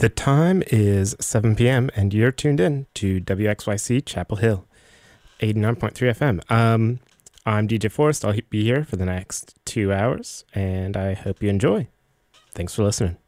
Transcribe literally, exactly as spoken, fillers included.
The time is seven p.m. and you're tuned in to W X Y C Chapel Hill, eighty-nine point three F M. Um, I'm D J Forrest. I'll be here for the next two hours, and I hope you enjoy. Thanks for listening.